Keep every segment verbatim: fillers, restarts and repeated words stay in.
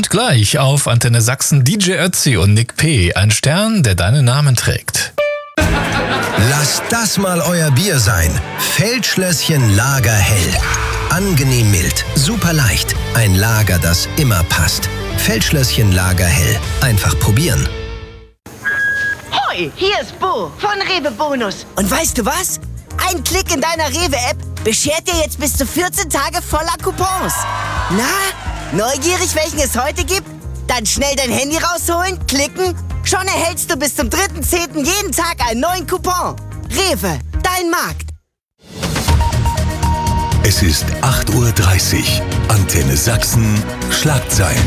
Und gleich auf Antenne Sachsen D J Ötzi und Nick P. Ein Stern, der deinen Namen trägt. Lasst das mal euer Bier sein. Feldschlösschen Lager hell. Angenehm mild, super leicht. Ein Lager, das immer passt. Feldschlösschen Lager hell. Einfach probieren. Hoi, hier ist Bo von Rewe Bonus. Und weißt du was? Ein Klick in deiner Rewe-App beschert dir jetzt bis zu vierzehn Tage voller Coupons. Na, neugierig, welchen es heute gibt? Dann schnell dein Handy rausholen, klicken. Schon erhältst du bis zum dritten zehnten jeden Tag einen neuen Coupon. Rewe, dein Markt. Es ist acht Uhr dreißig. Antenne Sachsen. Schlagzeilen.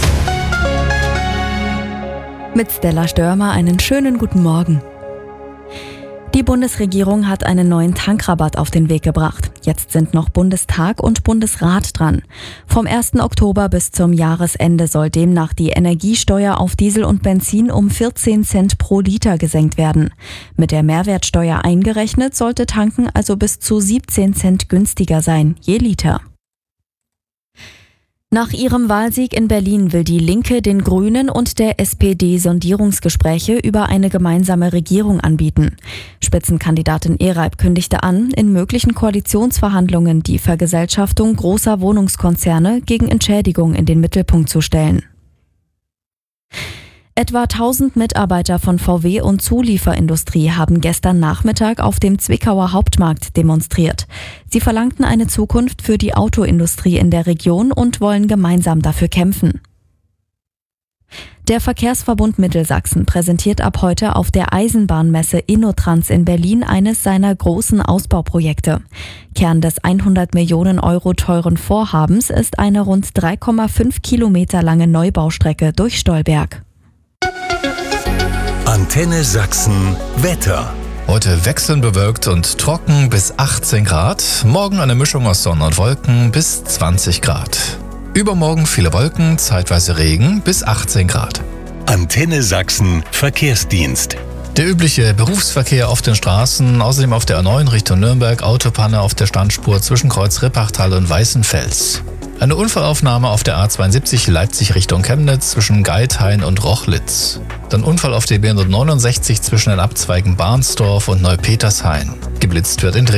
Mit Stella Störmer einen schönen guten Morgen. Die Bundesregierung hat einen neuen Tankrabatt auf den Weg gebracht. Jetzt sind noch Bundestag und Bundesrat dran. Vom ersten Oktober bis zum Jahresende soll demnach die Energiesteuer auf Diesel und Benzin um vierzehn Cent pro Liter gesenkt werden. Mit der Mehrwertsteuer eingerechnet sollte Tanken also bis zu siebzehn Cent günstiger sein, je Liter. Nach ihrem Wahlsieg in Berlin will die Linke den Grünen und der S P D Sondierungsgespräche über eine gemeinsame Regierung anbieten. Spitzenkandidatin Ereib kündigte an, in möglichen Koalitionsverhandlungen die Vergesellschaftung großer Wohnungskonzerne gegen Entschädigung in den Mittelpunkt zu stellen. Etwa tausend Mitarbeiter von V W und Zulieferindustrie haben gestern Nachmittag auf dem Zwickauer Hauptmarkt demonstriert. Sie verlangten eine Zukunft für die Autoindustrie in der Region und wollen gemeinsam dafür kämpfen. Der Verkehrsverbund Mittelsachsen präsentiert ab heute auf der Eisenbahnmesse InnoTrans in Berlin eines seiner großen Ausbauprojekte. Kern des hundert Millionen Euro teuren Vorhabens ist eine rund drei Komma fünf Kilometer lange Neubaustrecke durch Stolberg. Antenne Sachsen. Wetter. Heute wechselnd bewölkt und trocken bis achtzehn Grad. Morgen eine Mischung aus Sonne und Wolken bis zwanzig Grad. Übermorgen viele Wolken, zeitweise Regen bis achtzehn Grad. Antenne Sachsen. Verkehrsdienst. Der übliche Berufsverkehr auf den Straßen, außerdem auf der A neun Richtung Nürnberg, Autopanne auf der Standspur zwischen Kreuz Rippachtal und Weißenfels. Eine Unfallaufnahme auf der A zweiundsiebzig Leipzig Richtung Chemnitz zwischen Geithain und Rochlitz. Dann Unfall auf der B hundertneunundsechzig zwischen den Abzweigen Barnsdorf und Neupetershain. Geblitzt wird in Dresden.